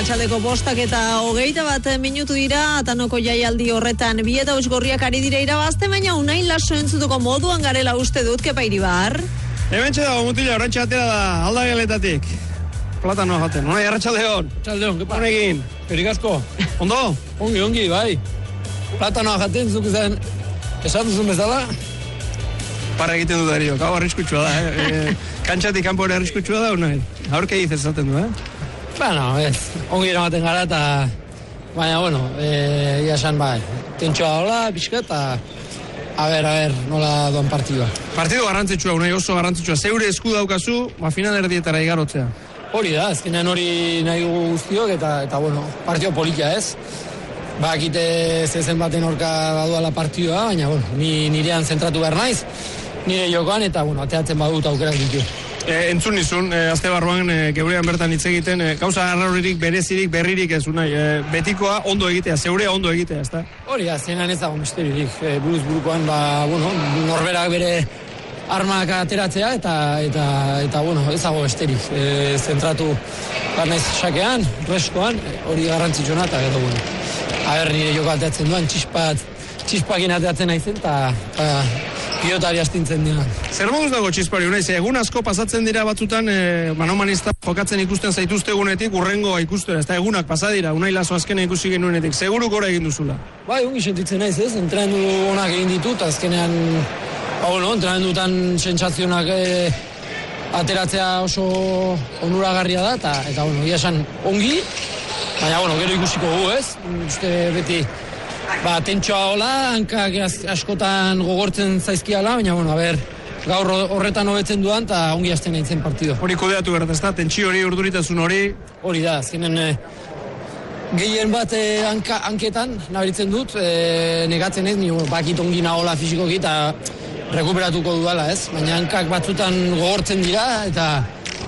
Arratsaldeko 5:21 minutu dira, Atanoko jaialdi horretan 2 gorriak ari dira irabazten, baina Unai Laso entzutuko moduan garela uste dut, Kepa Iribar. Hementxe dago mutila, orantxe atera da aldageletatik. Platanoa jaten, Unai, arratsaldeon. Arratsaldeon, Kepa. Honegin. Erik asko. Ondo? Ongi, bai. Platanoa jaten, zuk zen, esan duzun bezala? Parra egiten du dario, hau arriskutsua da, kantxatik kanpo ere arriskutsua da, Unai. Aurke diz esaten du, Bueno, ez, ongi eramaten gara eta, baina, bueno, ia esan, bai, tentsoa hola, pixka, eta, a ber, nola doan partidua. Partidu garrantzitsua, Unai, oso garrantzitsua. Zeure esku daukazu, final erdietara igarotzea. Hori da, azkenean hori nahi dugu guztiok, eta bueno, partido politia, ez? Bakite zezen baten orka baduala partidua, baina, bueno, nirean zentratu behar naiz, nire jokoan, eta, bueno, ateatzen badut aukerak ditu. Entzun nizun, azte barruan geurean bertan hitz egiten, gauza garraririk, berezirik, berririk ez, Unai, betikoa ondo egitea, zeurea ondo egitea, ez da? Hori da, zenan ez dago misteririk, buruz-burukoan, bueno, norberak bere armak ateratzea, eta bueno, ez dago besterik, zentratu behar naiz sakean, reskoan, hori garrantzitsuna, eta gero, bueno, nire joko ateatzen duan, txispakin ateatzen naizen, eta pilotari astintzen dira. Zer moduz dago txispari, Unai, egun asko pasatzen dira batzutan, manomanista jokatzen ikusten zaituzte egunetik, urrengoa ikustera, ez da egunak pasadira, Unai Laso azkena ikusi genuenetik, seguru gora egin duzula? Bai, ongi sentitzen naiz, ez, entrenamendu onak egin ditut, azkenean, bueno, entrenamendutan sentsazionak ateratzea oso onuragarria da, eta bueno, ia esan ongi, baina, bueno, gero ikusiko gu, ez, uste beti, tentsoa hola, hankak askotan gogortzen zaizkiala, baina, bueno, gaur horretan hobetzen duan, eta ongi hasten nahitzen partido. Hori kudeatu behar, ez da, tentsio hori, urduritasun hori? Hori da, azkenen gehien bat hanketan nabaritzen dut, negatzen ez, bakit ongi nahola fisikoki, eta rekuperatuko dudala, ez? Baina hankak batzutan gogortzen dira, eta,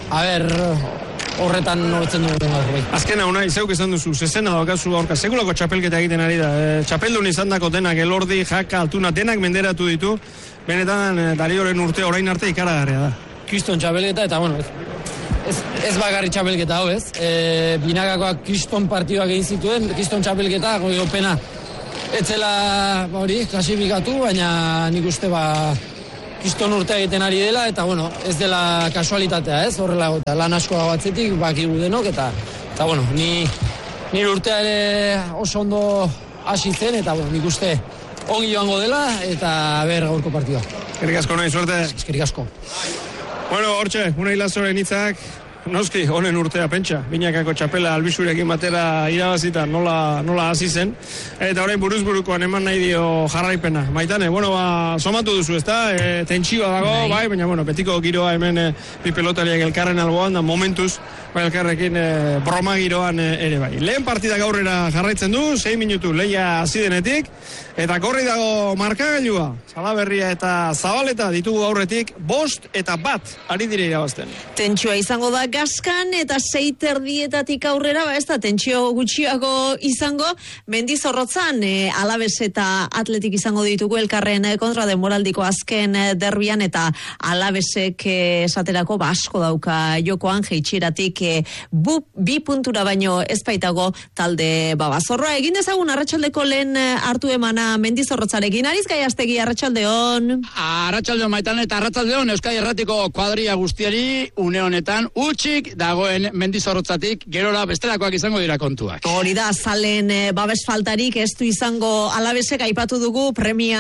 horretan hobetzen dugu bai. Azkena, Unai, zeuk esan duzu, zezena daukazu aurka, segulako txapelketa egiten ari da. Txapeldun izan dako denak, Elordi, Jaka, Altuna, denak menderatu ditu. Benetan, Darioren urte orain arte ikaragarria da. Kriston txapelketa, eta bueno, ez bakarri txapelketa hau, ez? Binakakoak kriston partioak egin zituen, kriston txapelketa, goi pena, etzela, klasifikatu, baina nik uste, kriston urte egiten ari dela, eta, bueno, ez dela kasualitatea, ez? Horrela, eta lan asko dago atzetik, bakigu denok, eta bueno, nire urtea ere oso ondo hasi zen, eta, bueno, nik uste ongi joango dela, eta gaurko partida. Eskerrik asko, Unai, suerte. Eskerrik asko. Bueno, hortxe, Unai Lasoren hitzak, noski, honen urtea pentsa, binakako txapela albisurekin batera irabazita nola hasi zen, eta orain buruz-burukoan eman nahi dio jarraipena. Maitane, bueno, somatu duzu, ezta? Tentsioa dago, bai, baina, bueno, betiko giroa hemen bi pelotariak elkarren alboan, da momentuz, elkarrekin broma giroan ere bai. Lehen partida gaurrera jarraitzen du, 6 minutu lehia hasi denetik, eta korri dago markagailua, Salaberria eta Zabaleta ditugu aurretik, 5 eta 1 ari dire irabazten. Tentsioa izango da gaskan, eta 6:30 aurrera, ez da tentsio gutxiago izango, Mendizorrotzan, Alabes eta Atletik izango ditugu elkarren kontra denboraldiko azken derbian, eta Alabesek esaterako asko dauka jokoan, jeitxeratik 2 puntura baino ez baitago talde babazorroa. Egin dezagun arratsaldeko lehen hartu emana Mendizorrotzarekin. Ariz Gaiastegi, arratsaldeon. Arratsaldeon, Maitan, eta arratsaldeon Euskadi Erratiko kuadria guztiari une honetan utxik dagoen Mendizorrotzatik gerora bestelakoak izango dira kontuak. Hori da, zalen babes faltarik ez du izango Alabesek, aipatu dugu premia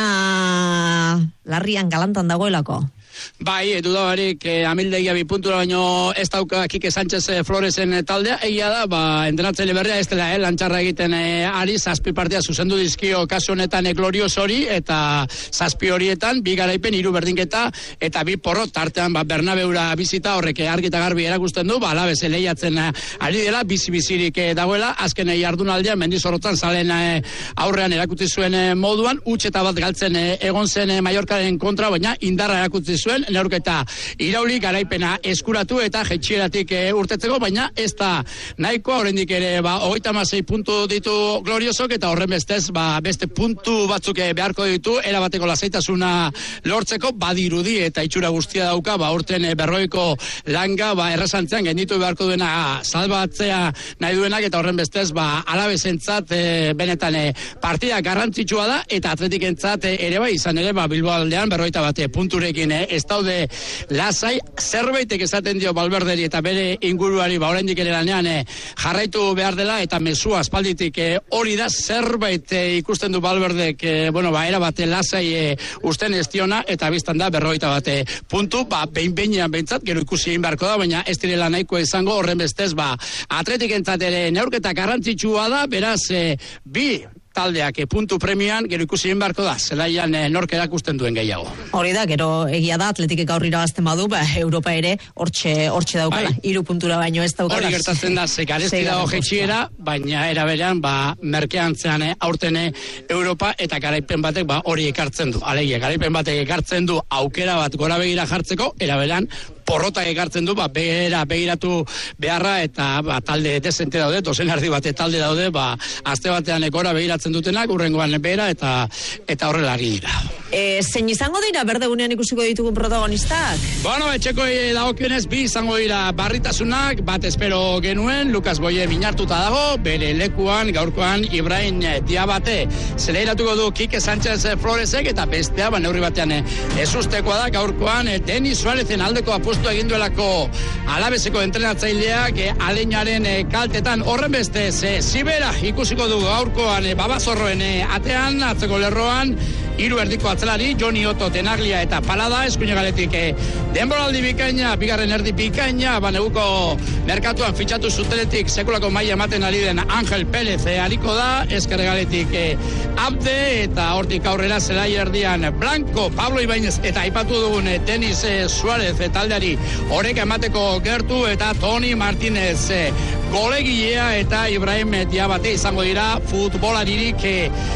larrian galantan dagoelako. Bai, dudabarik amildegia 2 puntura baino ez dauka Kike Sánchez Floresen taldea, egia da, entrenatzaile berria ez dela, lantxarra egiten ari, 7 partida zuzendu dizkio kasu honetan glorios hori, eta 7 horietan, 2 garaipen, 3 berdinketa, eta 2 porrot, tartean Bernabeura bizita horrek argita garbi erakusten du, Alabes lehiatzen ari dela, bizi-bizirik dagoela, azken jardunaldian Mendizorrotzan zalen aurrean erakutsi zuen moduan, huts eta bat galtzen egon zen Mallorcaren kontra, baina indarra erakutsi zuen, duen neurketa irauli garaipena eskuratu eta jetxieratik urtetzeko, baina ez da nahikoa, oraindik ere 36 puntu ditu Gloriosok eta horren bestez beste puntu batzuk beharko ditu erabateko lasaitasuna lortzeko, badirudi eta itxura guztia dauka urten berroiko langa errasantzean genditu beharko duena salbatzea nahi duenak, eta horren bestez Alabesentzat benetan partida garrantzitsua da, eta Atletikentzat ere izan ere Bilbao aldean 41 punturekin ez daude lasai. Zerbaitek esaten dio Valverderi eta bere inguruari oraindik ere lanean jarraitu behar dela, eta mezua aspalditik hori da, zerbait ikusten du Valverdek era bate lasai usten ez diona, eta biztan da 41 puntu, behin-behinean behintzat, gero ikusi egin beharko da, baina ez direla nahiko izango, horren bestez Atletikentzat ere neurketa garrantzitsua da, beraz bi taldeak puntu premian, gero ikusi egin beharko da, zelaian nork erakusten duen gehiago. Hori da, gero egia da, Atletikek gaur irabazten badu, Europa ere hortxe daukala, 3 puntura baino ez daukala. Hori gertatzen da, garesti dago jetxiera, baina eraberean, merkeantzean aurten Europa eta garaipen batek hori ekartzen du. Alegia, garaipen batek ekartzen du aukera bat gora begira jartzeko, eraberean porrotak ekartzen du, begiratu beharra, eta talde desente daude, dozen erdi bate talde daude, aste batean gora begiratzen dutenak, urrengoan behera, eta horrela ari dira. Zein izango dira berdegunean ikusiko ditugun protagonistak? Etxeko dagokionez bi izango dira barritasunak, bat espero genuen, Lukas Boye binartuta dago, bere lekuan, gaurkoan Ibrahim Diabate zeleiratuko du Kike Sánchez Floresek, eta bestea, neurri batean ezustekoa da, gaurkoan Denis Suarezen aldeko apustu egin duelako Alabeseko entrenatzaileak aleinaren kaltetan, horren bestez Zibera ikusiko du gaurkoan Babazorroen atean, atzeko lerroan 3 erdiko atzelari, Joni Otto, Tenaglia eta Palada, eskuinegaletik denboraldi bikaina, bigarren erdi bikaina, neguko merkatuan fitxatu zutenetik sekulako maila ematen ari den Angel Pérez hariko da, eskerregaletik Abde, eta hortik aurrera zelai erdian Blanco, Pablo Ibáñez eta aipatu dugun Denis Suárez taldeari horrek emateko gertu, eta Toni Martínez golegilea eta Ibrahim Diabate izango dira futbolaririk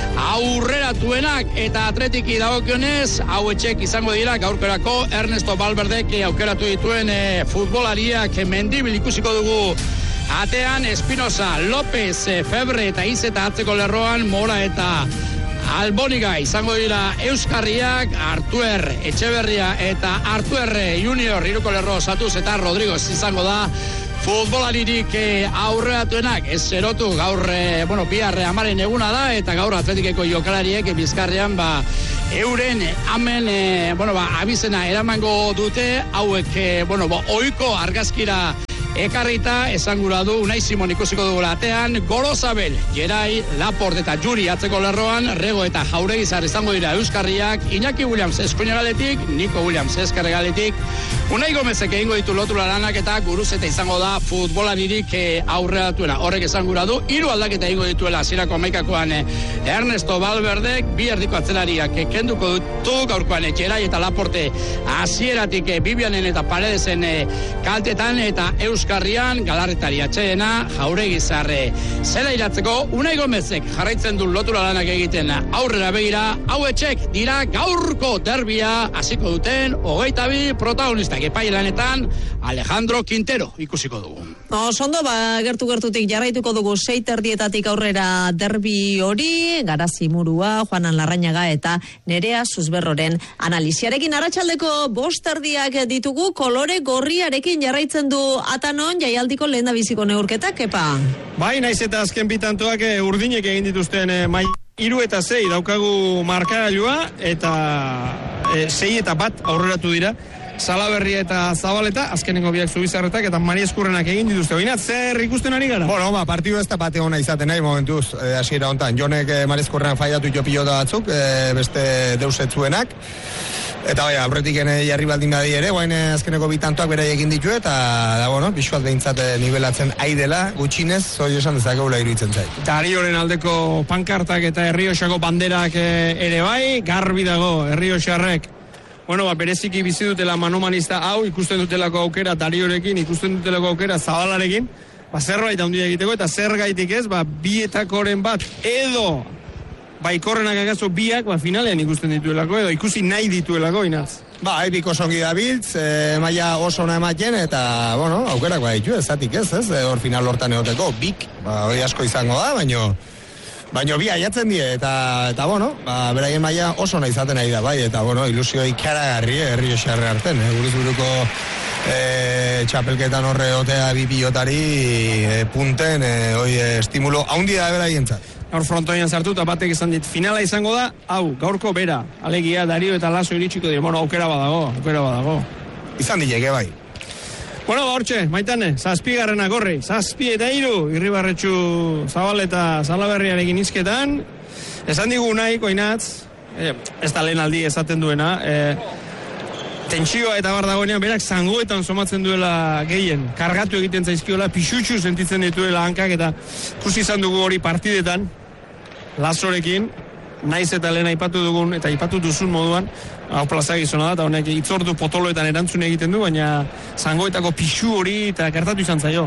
aurreratuenak, eta Atletiki dagokionez hauetxek izango dira gaurkorako Ernesto Valverdek aukeratu dituen futbolariak. Mendibil ikusiko dugu atean, Espinosa, López, Febre eta Izeta atzeko lerroan, Mora eta Alboniga izango dira euskarriak, Artuer Etxeberria eta Artuer Junior hiruko lerro osatuz, eta Rodrigo izango da futbolaririk aurreratuenak. Ez erotu, gaur bihar amaren eguna da, eta gaur Atletikeko jokalariek Bizkarrean euren amen abizena eramango dute, hauek ohiko argazkira ekarrita, esangura du Unai Simon ikusiko dugu atean, Gorozabel, Gerai, Laport eta Juri atzeko lerroan, Rego eta Jauregizar izango dira euskarriak, Iñaki Williams eskuinegaletik, Nico Williams eskerregaletik, Unai Gomezek egingo ditu lotura lanak, eta Guruzeta izango da futbolaririk aurreratuena. Horrek esangura du 3 aldaketa egingo dituela hasierako 11koan Ernesto Valverdek, 2 erdiko atzelariak kenduko ditu, gaurkoan Gerai eta Laporte hasieratik Bibianen eta Paredesen kaltetan, eta euskarrian Galarretari atxeena, Jauregizarre zela iratzeko, Unai Gomezek jarraitzen du lotura lanak egiten aurrera begira. Hauetxek dira gaurko derbia hasiko duten 22 protagonistak, epaile-lanetan Alejandro Quintero ikusiko dugu. Sondo, gertutik jarraituko dugu 6:30 aurrera derbi hori, Garazi Murua, Juanan Larrañaga eta Nerea Susberroren analisiarekin. Arratsaldeko 5:30 ditugu, kolore gorriarekin jarraitzen du Atanon jaialdiko lehenda biziko neurketak, Kepa? Naiz eta azken bitantoak urdinek egin dituzten 3 eta 6 daukagu markagailua, eta 6 eta 1 aurreratu dira. Salaberria eta Zabaleta, azkenengo biak Zubizarretak eta Mari Eskurrenak egin dituzte. Oinat, zer ikusten ari gara? Partidu ez da bate hona izaten nahi momentuz, hasiera hontan. Jonek Mari Eskurrenak faiatu jo pilota batzuk, beste deusetzuenak. Eta aurretik jarri baldin badi ere, azkeneko bitantoak bera egin ditu, eta bisuat behintzat nivelatzen aidela, gutxinez, hori esan dezakegula iruditzen zait. Darioren aldeko pankartak eta Errioxako banderak ere bai, garbi dago Errioxarrek. Bereziki bizi dutela manomanista hau, ikusten dutelako aukera Dariorekin, ikusten dutelako aukera Zabalarekin, zerbait handia egiteko, eta zer gaitik ez, bietakoren bat, edo Baikorrenak agazo biak, finalean ikusten dituelako, edo ikusi nahi dituelako, Inaz. Ba, biko songi da biltz, maila oso ona ematen, eta, bueno, aukerak baditu, ezatik ez, hor final hortan egoteko, bik, hori asko izango da, baino bi aiatzen die, eta bueno, beraien maila oso ona izaten ari da, bai, eta, bueno, ilusio ikaragarri, herri osarre harten, buruz buruko txapelketan horre otea bi pilotari punten, estimulo haundi da beraientzat. Gaur frontoian sartu eta batek izan dit finala izango da, hau, gaurko bera, alegia Dario eta Laso iritsiko dira, bueno, aukera badago. Izan dileke, bai. Bueno, hortxe, Maitane, 7. gorri, 7-3, Irribarretxu Zabaleta Salaberriarekin izketan, esan digu nahi, koinatz, ez da lehen aldi esaten duena, tentsioa eta bar dagoenean berak zangoetan somatzen duela gehien, kargatu egiten zaizkiola, pixutxu sentitzen dituela hankak, eta ikusi izan dugu hori partidetan, Lasorekin, naiz eta lehen aipatu dugun, eta aipatu duzun moduan, hau plaza gizona da, eta honek itzordu potoloetan erantzun egiten du, baina zangoetako pixu hori eta gertatu izan zaio.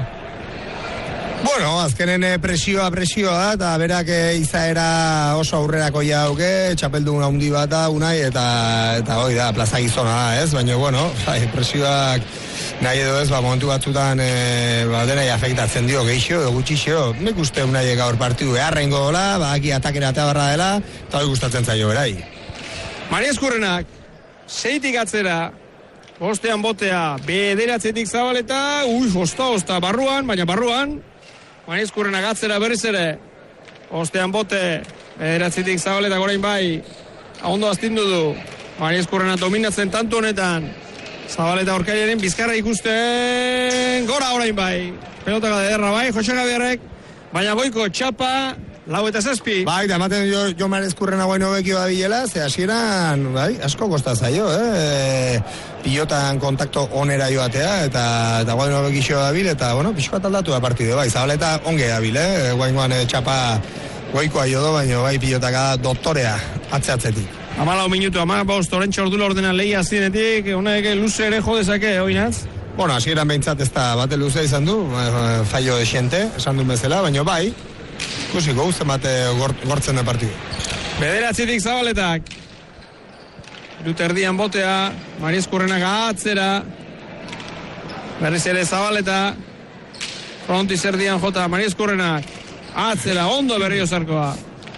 Bueno, azkenen presioa da, eta berak izaera oso aurrerako jauke, txapeldun handi bat da, unai, eta hoi da, plaza gizona da, ez? Baina, bueno, presioak nahi edo ez, momentu batzutan denai afektatzen dio, geixo, gutxixo, nik uste unai gaur partidu beharrengo gola, aki atakera eta barra dela, eta hori gustatzen zaio berai. Mari Eskurrenak, 6-tik atzera, bostean botea, 9-tik Zabaleta, osta, barruan, Mari Eskurrenak atzera berriz ere, bostean bote, 9-tik Zabaleta gorain bai, ondo astindu du, Mari Eskurrenak dominatzen tanto honetan, Zabaleta aurkariaren bizkarra ikusten, gora orain bai, pelotaka ederra bai, Jose Gabierrek, baina goiko txapa, 4-7. Bai, da ematen jo Mari Eskurrena guain hobekio da bilela, ze hasieran, bai, asko kosta zaio, pilotan kontakto onera joatea, eta guain hobekixo da bil, eta, bueno, pixko bat aldatu da partidu, bai, Zabaleta onge da bil, guain txapa goikoa jodo, baina bai pilotaka doktorea, atzeatzetik. 14 minutu, 15, orentxe ordula ordena lehia zinetik, honek luze ere jo dezake, oinaz? Bueno, hasieran behintzat ez da bate luzea izan du, fallo de xente, esan duen bezala, baina bai, ikusiko guzten bate gortzen da partidu. 9-tik Zabaletak, erdian botea, Mari Eskurrenak atzera, berriz ere Zabaleta, frontiz erdian jota, Mari Eskurrenak, atzera, ondo berrio zarkoa.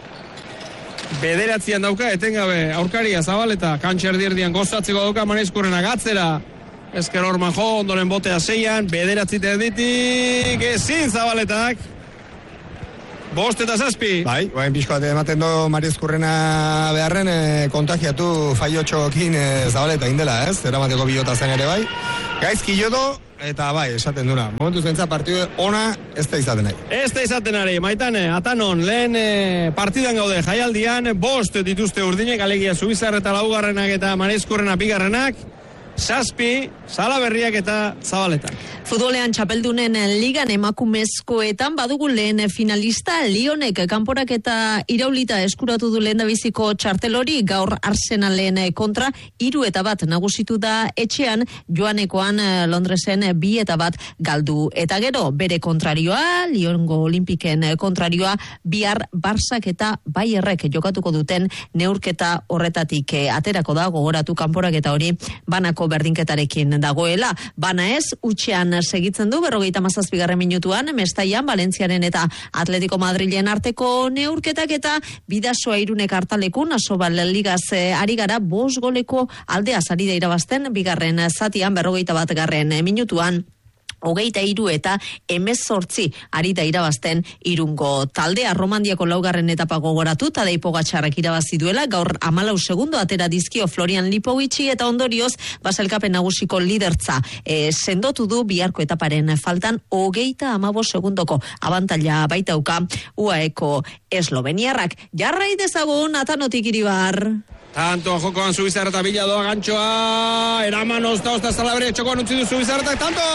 9 dauka, etengabe, aurkaria Zabaleta, kantxa erdian gozatzeko dauka, Mari Eskurrenak atzera, ezker horman jo, ondoren botea 6-an, 9 erditik, ezin Zabaletak, 5-7. Bai, bain pixko bat ematen do Mari Eskurrena beharren kontagiatu faiotxokin Zabaleta indela, ez? Eramateko bilota zen ere bai. Gaizki jodo, eta bai, esaten duna. Momentu zentza partidu ona ez da izaten nahi. Ez da izaten ari, Maitane, Atanon, lehen partidan gaude jaialdian, 5 dituzte urdinek, alegia Zubizarra eta Laugarrenak eta Mari Eskurrena bigarrenak, 7, Salaberriak eta Zabaletak. Futbolean txapeldunen ligan emakumezkoetan badugu lehen finalista, Lionek kanporak eta iraulita eskuratu du lehendabiziko txartelori, gaur Arsenalen kontra 3-1 nagusitu da etxean, Joanekoan Londresen 2-1 galdu. Eta gero, bere kontrarioa, Liongo Olimpiken kontrarioa, bihar Barsak eta Bayerrek jokatuko duten neurketa horretatik aterako da, gogoratu kanporak eta hori banako berdinketarekin dagoela. Bana ez, utxean segitzen du 57. minutuan, Mestaian, Valentziaren eta Atletico Madrilen arteko neurketak eta Bidasoa Irunek hartalekun, Asobal Ligaz ari gara 5 goleko aldea zari da irabazten, bigarren zatian 51. minutuan. 23 eta 18 ari da irabazten Irungo taldea. Romandiako laugarren etapa gogoratu, Tadej Pogačarrak irabazi duela, gaur 14 segundo atera dizkio Florian Lipovicki eta ondorioz baselkapen nagusiko lidertza sendotu du biharko etaparen faltan 35 segundoko abantaila baitauka UAEko esloveniarrak. Jarrai dezagun Atanotik Iribar. Tanto jokoan Zubizarra eta Bila doa gantxoa, eraman osta Salaberria txokoan utzi du Zubizarra eta tanto!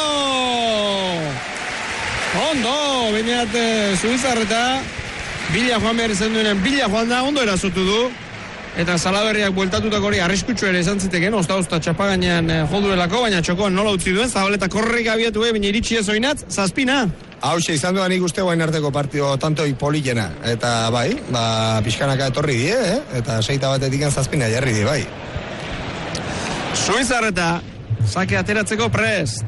Ondo, bineat Zubizarra eta Bila joan behar izan duenen, Bila joan da, ondo erazotu du. Eta Salaberriak bueltatutako hori arriskutsu ere izan ziteken, osta txapaganean joduelako, baina txokoan nola utzi duen, Zabaleta korrik abiatu bine iritsi ez oinatz, 7. Hauxe, izan duan ikuste guain arteko partido tanto ipolitena. Eta bai, pixkanaka etorri die, eta 6 batetik 7 jarri die, bai. Zubizarreta, sake ateratzeko prest.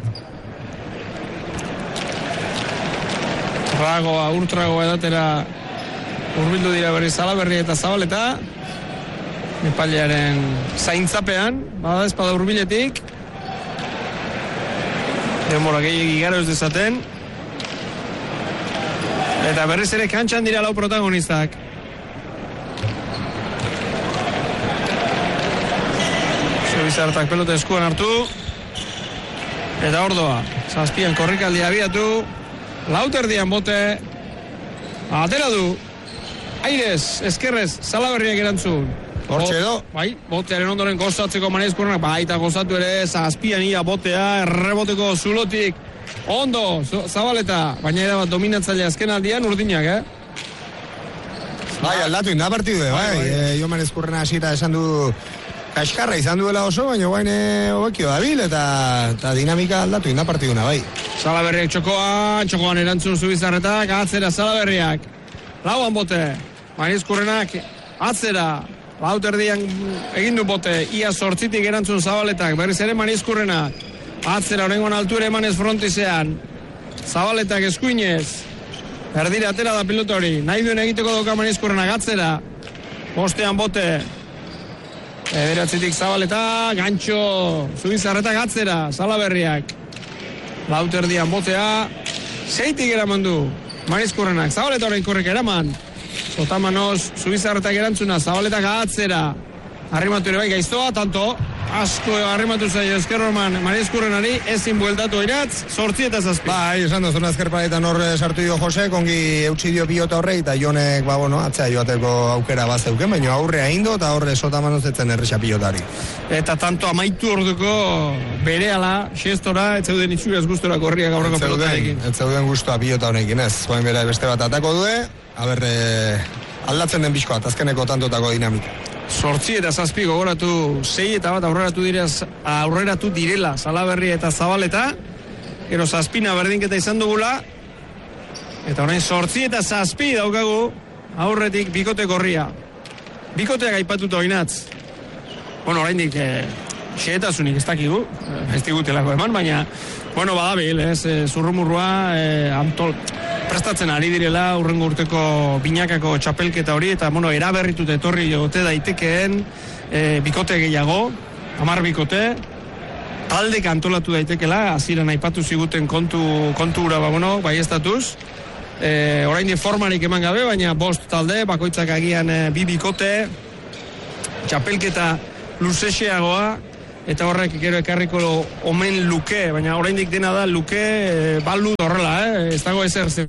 Ragoa, urtragoa edatera urbildu dira berri Salaberri eta Zabaleta. Epailearen zaintzapean, bada espada urbiletik. Denbora gehiagi igaro ez dezaten. Eta berriz ere kantxan dira lau protagonistak. Zubizarretak pelota eskuan hartu. Eta ordoa, zazpian korrikaldia abiatu. Lauterdian bote. Atera du. Airez, eskerrez, Salaberriak erantzun. Hortxe edo. Bai, botearen ondoren gozatzeko Maneizkurrenak, baita gozatu ere, zazpian ia botea, erreboteko zulotik. Ondo, Zabaleta, baina era bat dominatzaile azken aldian urdinak, Bai, aldatu inda partidu, bai. Jo Maneizkurrena hasiera esan du kaskarra izan duela oso, baina guain hobekio dabil, eta dinamika aldatu inda partiduna, bai. Salaberriak txokoan erantzun Zubizarretak, atzera Salaberriak. Lauan bote, Maneizkurrenak atzera, lauterdian egin du bote, ia 8 erantzun Zabaletak, berriz ere Maneizkurrenak. Atzera orengoan altura emanez frontizean. Zabaletak eskuinez. Erdira atera da pilota hori. Nahi duen egiteko doka Maneizkurrenak atzera. Bostean bote. Bederatzitik Zabaleta. Gantxo. Zubizarretak atzera. Salaberriak. Lauterdian botea. 6 eraman du Maneizkurrenak. Zabaleta horrein korrek eraman. Sotamanoz Zubizarretak erantzuna. Zabaletak atzera. Arrimatu ere bai gaiztoa, tanto asko arrimatu zaio Eskerroman Maneizkurrenari, ezin bueltatu iratz, 8 eta 7. Bai, esan dozuna ezkerparetan hor sartu dio Jose, kongi eutsi dio pilota horrei, eta Jonek, atzea joateko aukera bazeuken, baina aurrea indo, eta horre Sotamanoz etzen erresa pilotari. Eta tanto amaitu orduko berehala, xestora, ez zeuden itxuraz gustora korriak aurreko pelotarekin. Ez zeuden gustua pilota honekin, ez. Joan bera beste bat atako due, aldatzen den bizkoa, azkeneko tantotako dinamika. 8 eta 7 gogoratu, 6 eta bat aurreratu direla Salaberri eta Zabaleta, gero 7 berdinketa izan dugula, eta orain 8 eta 7 daukagu aurretik bikote korria. Bikoteak aipatuta oinatz. Bueno, oraindik xehetasunik ez dakigu, ez digutelako eman, baina, badabil, zurrumurrua, prestatzen ari direla urrengo urteko binakako txapelketa hori, eta eraberritut etorri jote daitekeen bikote gehiago, 10 bikote, talde kantolatu daitekela, hasieran aipatu ziguten kontura, bai estatuz, orain formarik eman gabe, baina 5 talde, bakoitzak agian 2 bikote, txapelketa luzexeagoa, eta horrek gero ekarriko omen luke, baina oraindik dena da luke balu horrela, ez dago ezer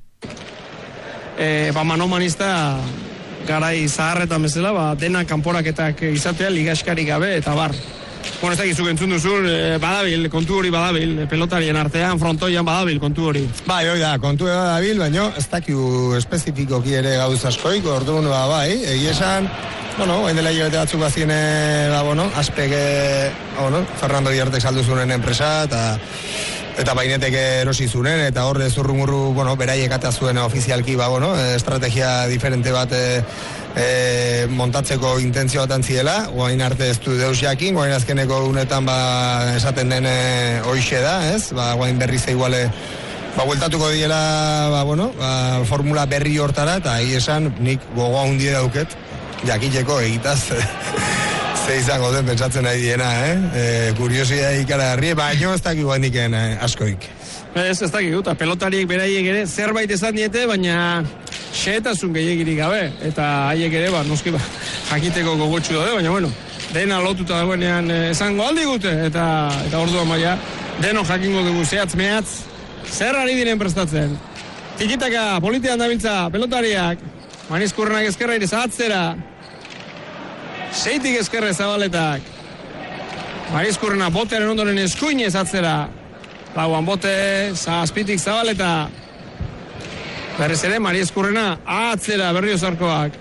manomanista garai zaharretan bezala, dena kanporaketak izatea ligaskari gabe, eta bar. Ez dakizuk entzun duzun, badabil, kontu hori badabil, pelotarien artean, frontoian badabil, kontu hori. Bai, hori da, kontu badabil, baina ez dakiu espezifikoki ere gauz askoik, orduan bai, egiesan, hain dela hilabete batzuk bazien, azpek, Fernando Diartek saldu zunen enpresa, eta bainetek erosi zunen, eta horre zurrumurru, beraiek ata zuen ofizialki, estrategia diferente bat montatzeko intentzio batan ziela, guain arte ez du deus jakin, guain azkeneko unetan esaten den hoixe da, ez? Guain berriz iguale bueltatuko diela, formula berri hortara, eta ahi esan nik gogoa hundi dauket, jakiteko egitaz ze izango den pentsatzen nahi diena, kuriosia ikaragarri, baina ez dakik guain diken askoik. Ez dakik, eta pelotariek beraiek ere zerbait esan diete, baina xehetasun gehiagirik gabe, eta haiek ere, noski jakiteko gogotxu daude, baina dena lotuta dagoenean esango aldi gute, eta orduan maia, deno jakingo dugu zehatz mehatz, zer ari diren prestatzen. Tikitaka, politean dabiltza, pelotariak, Maneizkurrenak ezkerra ere zahatzera, 6 ezkerre Zabaletak, Maneizkurrena botearen ondoren eskuinez atzera, lauan bote, 7 Zabaleta, berriz ere Maneizkurrena atzera Berriozarkoak,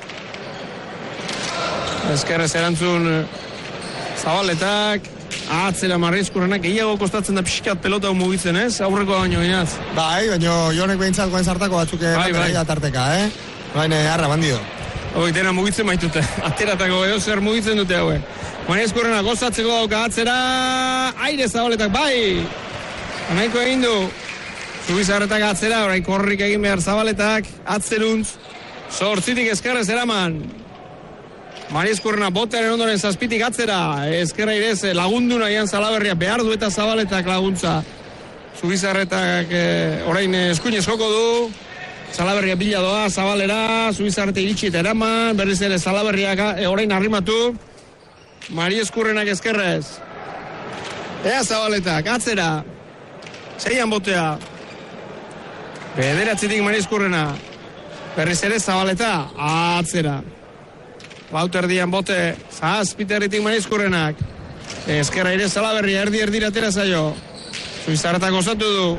ezkerrez erantzun Zabaletak, atzera Maneizkurrenak, gehiago kostatzen da pixkat pelota mugitzen, ez? Aurreko baino inaz. Bai, baina Jonek behintzat goen zartako batzuk tarteka, Baina, harra bandio. Dena mugitzen baitute. Ateratako zer mugitzen dute haue. Marieskurrena gozatzeko dauka atzera, aire zabaletak, bai! Anaiko egin du, Zubizarretak atzera, orain korrik egin behar zabaletak, atzeruntz, zortzitik eskerrez eraman. Marieskurrena botearen ondoren zazpitik atzera, eskerra irez lagundu nahian Salaberria, behar du eta zabaletak laguntza. Zubizarretak orain eskuinez joko du, Salaberria bila doa, zabalera, Zubizarreta iritsi eta eraman, berriz ere Salaberriak orain arrimatu, Marieskurrenak eskerrez. Ea zabaletak, atzera, zeian botea. Bederatzitik Marieskurrena, berriz ere zabaleta, atzera. Lauterdian bote, zazpiterritik Marieskurrenak. Eskerra ire Salaberria, erdi atera zaio. Zubizarretak osatu du.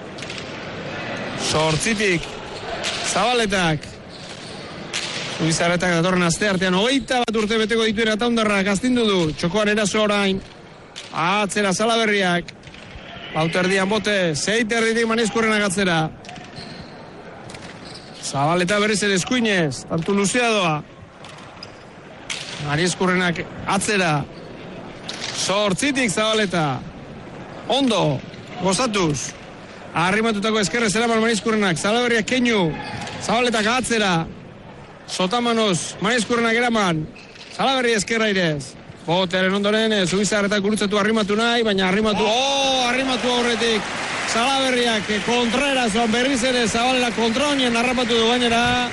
Zortzitik, zabaletak. Zubizarretak datorren aste artean, 21 urte beteko dituen ataundarrak, astindu du. Txokoan eraso orain. Atzera Salaberriak. Lauterdian bote, zeiterritik Marieskurrenak atzera. Zabaleta berriz ere eskuinez, tantu luzea doa. Marieskurrenak atzera. Zortzitik Zabaleta. Ondo, gozatuz. Arrimatutako eskerrez eraman Marieskurrenak. Salaberriak keinu. Zabaletak atzera. Sotamanoz, Marieskurrenak eraman. Salaberria eskerra irez. Botearen ondoren, Zubizarretak gurutzatu arrimatu nahi, baina arrimatu aurretik. Salaberriak kontrera zoan berriz ere Zabalera kontra honien arrapatu du gainera.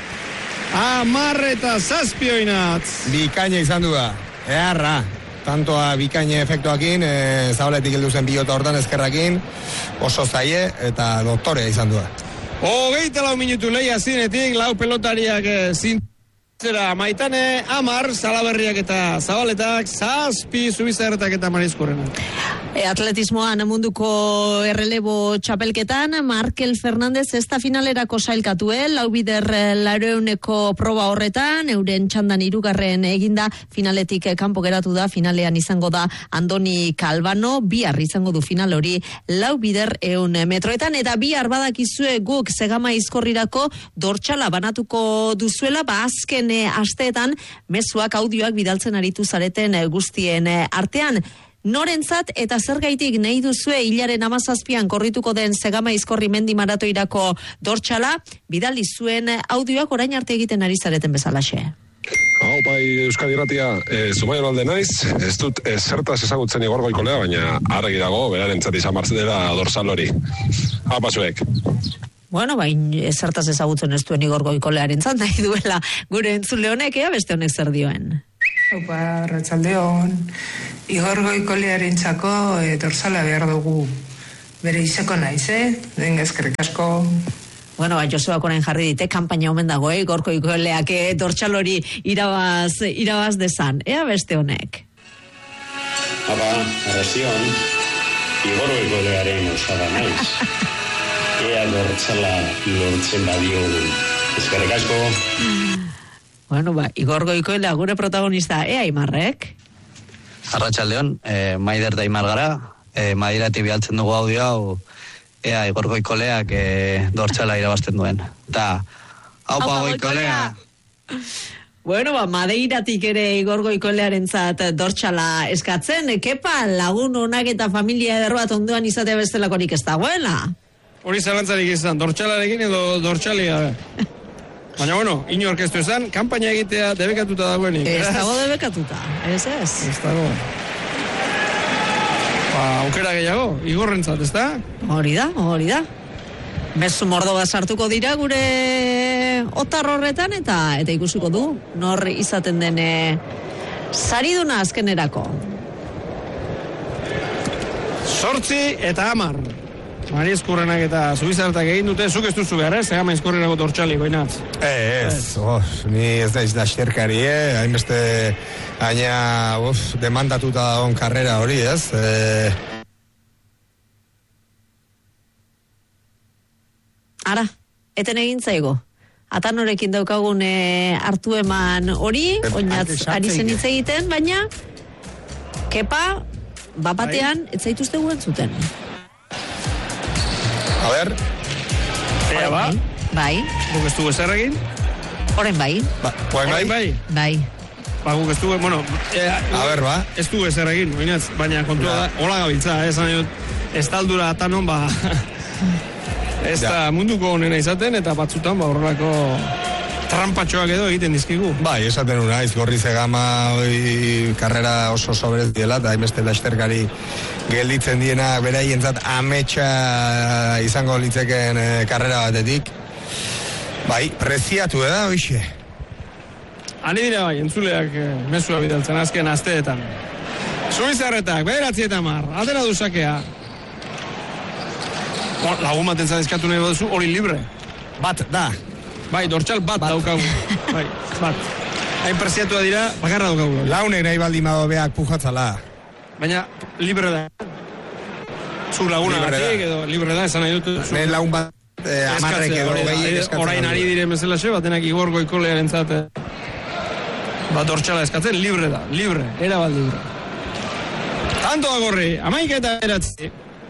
10-7 oinatz. Bikaina izan du da, eharra. Tantoa bikaine efektuakin, Zabaletik heldu zen pilota hortan eskerrakin, oso zaie eta doktorea izan du da. 24 minutu lehia zinetik, lau pelotariak zintzera Maitane, 10, Salaberriak eta Zabaletak, 7, Zubizarretak eta Marieskurrenak. Atletismoan munduko errelebo txapelketan, Markel Fernandez ez da finalerako sailkatu, lau bider lareuneko proba horretan, euren txandan 3. eginda, finaletik kanpo geratu da, finalean izango da Andoni Calvano, bihar izango du final hori, lau bider 100 metroetan, eta bihar badakizue guk Zegama Izkorrirako dortxala banatuko duzuela, azken asteetan mezuak audioak bidaltzen aritu zareten guztien artean. Norentzat eta zergaitik nahi duzue hilaren 17an korrituko den Zegama Izkorri mendi maratoirako dortxala, bidali zuen audioak orain arte egiten ari zareten bezalaxe. Hau, bai, Euskadi Irratia, Zumaian alde naiz, ez dut zertaz ezagutzen Igor Goikolea, baina argi dago, berarentzat izan martzen dela dorsal hori. Apa zuek. Bueno, bain zertaz ezagutzen ez duen Igor Goikolearentzat nahi duela gure entzule honek, beste honek zer dioen. Opa, Arratsaldeon. Igor Goikolearentzako dorsala behar dugu. Bere izeko naiz, Den eskerrik asko. Bueno, Josuak orain jarri dite, kanpaina omen dago, Igor Goikoleak dortsal hori irabaz dezan. Ea beste honek. Apa, Arrazion, Igor Goikolearen osaba naiz. Ea dortsala lortzen badiogu. Eskerrik asko. Bueno, Igor Goikoelea gure protagonista, Aimarrek? Arratsaldeon, Maider da Aimar gara, Madirati bialtzen dugu audio hau, ea Igor Goikoleak dortxala irabazten duen. Eta, haupa Goikolea! Bueno, Madeiratik ere Igor Goikolearentzat dortxala eskatzen, kepa lagun onak eta familia eder bat ondoan izate bestelakorik ez dagoela? Hori zalantzarik izan, dortxalarekin edo dortxalia. Baina, bueno, inork ez du esan, kanpaina egitea debekatuta dagoenik. Ez dago debekatuta, ez. Ez dago. Aukera gehiago, Igorrentzat, ez da? Hori da. Mezu mordo bat sartuko dira gure otar horretan eta ikusiko du, nor izaten den sariduna azkenerako. 8 eta 10. Marieskurrenak eta Zubizarretak egin dute, zuk ez duzu behar, Zegama Izkorrirako dortxali, goinatz. Ni ez naiz da xerkari, hainbeste gaina demandatuta dagoen karrera hori, ez? Ara, eten egin zaigo. Atanorekin daukagun hartu eman hori, oinatz ari zen hitz egiten, baina kepa, bapatean, ez zaituzte guen zuten. A ber. Ea ba. Bai. Guk ez du ezer egin? Horen bai. Bai. Bai. guk ez dugu, bueno, ez dugu ezer egin, baina kontua da, hola gabiltza, esan dut, ez taldura atanon, ez da munduko honena izaten, eta batzutan, horrelako trampatxoak edo egiten dizkigu. Bai, esaten naiz, Gorrize Gama karrera oso soberez diela, eta hainbeste lasterkari gelditzen diena beraientzat ametsa izango litzeken karrera batetik. Bai, preziatu da, hoxe. Ani dira bai, entzuleak mesua bidaltzen azken asteetan. Zubizarretak, 9:10, atera duzakea. Lagun baten zadezkatu nahi baduzu, hori libre. Bat, da. Bai, dortxal bat daukagu. Bai, bat. Hain preziatua dira, bakarra daukagu. Launek nahi baldin beak pujatzala. Baina, libre da. Zu laguna batik, edo libre da, esan nahi dut. Nehen lagun bat, amarrek edo gehi eskatzen. Orain ari diren bezala xe, batenak Igor Goikolearen zate. Bat dortxala eskatzen, libre da, libre, erabat libre. Tanto Agorri, 11:09.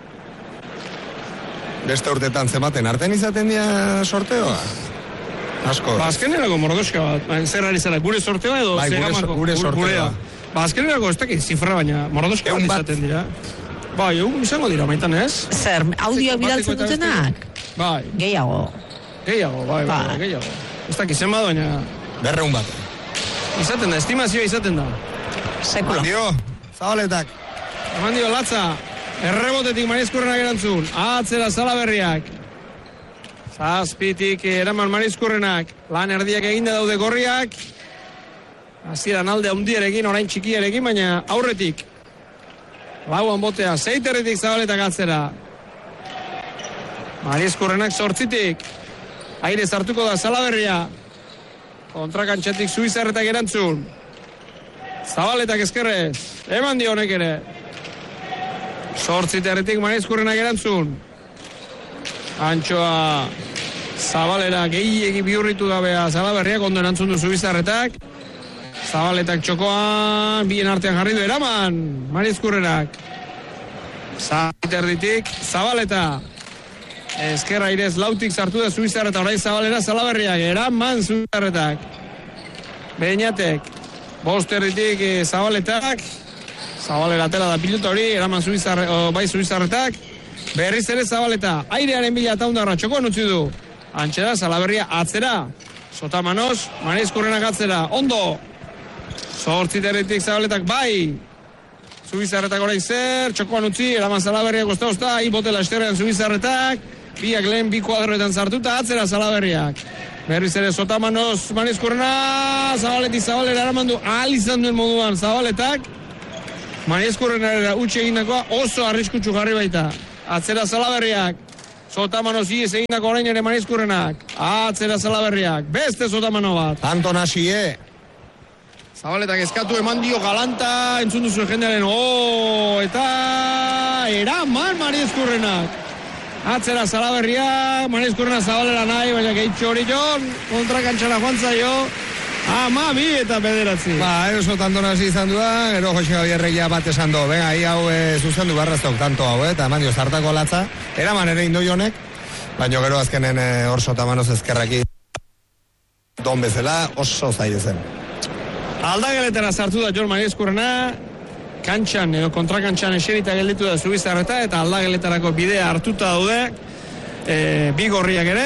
Beste urtetan zematen, arten izaten dira sorteoa? Asko. Azkenerako mordoska bat, zer ari zara, gure sorteoa edo zegamako? Gure sorteoa. Azkenerako ez dakit zifra baina, mordoska bat izaten dira. Bai, izango dira, maitan ez? Zer, audioak bidaltzen dutenak? Bai. Gehiago, bai, gehiago. Ez dakit zen bat, baina... 200 bat. Izaten da, estimazioa izaten da. Sekula. Mandio, Zabaletak. Mandio, Latza. Errebotetik Marizkurrenak erantzun. Atzera Salaberriak. Zazpitik eraman Marizkurrenak. Lan erdiak eginda daude Gorriak. Hasieran alde handiarekin, orain txikiarekin, baina aurretik. Lauan botea, Zeiterritik Zabaletak atzera. Marizkurrenak 8tik. Aire sartuko da Salaberria. Kontrakantxetik Zubizarretak erantzun. Zabaletak ezkerrez. Eman dio honek ere. 8 Marizkurrenak erantzun. Antxoa Zabalera gehiegi bihurritu gabea Salaberriak ondo erantzun du Zubizarretak. Zabaletak txokoan, bien artean jarri du eraman Marizkurrenak. Zaiterditik Zabaleta. Ezkerra irez lautik sartu da Zubizarreta, orain Zabalera Salaberriak, eraman Zubizarretak. Beñatek, bosterditik Zabaletak. Zabalera atera da piloto hori, eraman Zubizarretak. Berriz ere Zabaleta, airearen bila eta hundarra txokoan utzi du. Antxera, Salaberria atzera. Sotamanoz, Marizkurrenak atzera, ondo. 8 Zabaletak bai. Zubizarretak orain zer, txokoan utzi, eraman Salaberriak osta, botela esterrean Zubizarretak. Biak lehen bi kuadroetan sartuta, atzera Salaberriak. Berriz ere Sotamanoz, Marizkurrena, Zabalera eramandu, ahal izan duen moduan Zabaletak. Marizkurrenara utxe egindakoa oso arriskutsu jarri baita. Atzera Salaberriak. Sotamanoz iez egindako orain ere Marizkurrenak. Atzera Salaberriak. Beste Sotamano bat. Anton Asie. Zabaletak eskatu eman dio galanta, entzun duzu jendearen, eta eraman Marizkurrenak. Atzera Salaberriak, Marizkurrena Zabalera nahi, baina gehitxo hori jon, kontrakantxara joan zaio. 12 eta 9. Oso tanto nazi izan du da, gero Jose Gabierregia bat esan du, venga, hau zuzen du barraztok tanto hau, eta mandio zartako Latza, eraman ere indoi honek, baina gero azkenen hor Sotamanoz ezkerraki don bezala oso zaila zen. Aldageletara sartu da Jon Marizkurrena, kantxan edo kontrakantxan eserita gelditu da Zubizarreta, eta aldageletarako bidea hartuta daude, bi Gorriak ere,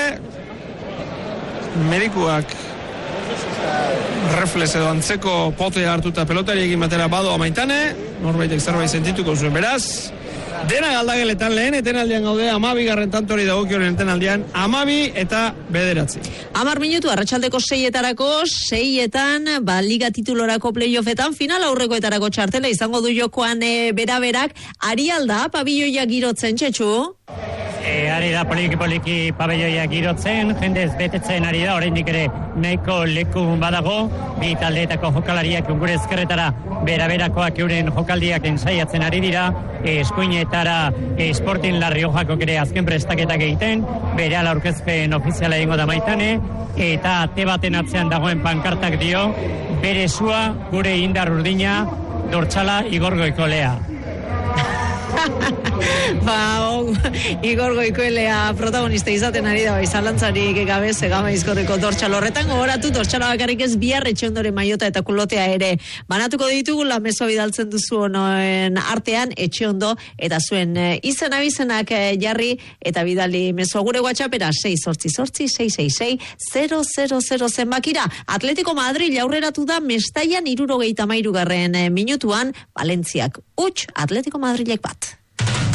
medikuak reflex edo antzeko potea hartuta pelotari egin batera bado amaitane, norbaitek zerbait sentituko zuen beraz. Dena aldageletan lehen etenaldian gaude, 12. tantori dagokioren etenaldian, 12 eta 9. 10 minutu, arratsaldeko 6etarako, 6etan, liga titulorako playoffetan, final aurrekoetarako txartela izango du jokoan beraberak, ari alda, pabilloia girotzen, Txetxu? Ari da poliki pabelloia girotzen, jendez betetzen ari da, oraindik ere nahiko leku badago, bi taldeetako jokalariak gure ezkerretara beraberakoak euren jokaldiak ensaiatzen ari dira, eskuinetara Sporting La Riojako ere azken prestaketak egiten, berehala aurkezpen ofiziala egingo da Maitane, eta ate baten atzean dagoen pankartak dio, bere sua gure indar urdina, dortxala Igor Goikolea. Igor Goikoelea protagonista izaten ari da, zalantzarik gabe Zegama Izkorriko dortxalo horretan. Gogoratu, dortxalo bakarrik ez, bihar Etxeondore maiota eta kulotea ere banatuko ditugu, mezoa bidaltzen duzu honoen artean, Etxeondo eta zuen izen-abizenak jarri eta bidali mezoa gure WhatsAppera 688-666-000 zenbakira. Atletico Madrid aurreratu da Mestaian 73. minutuan, Valentziak huts, Atletico Madrilek bat.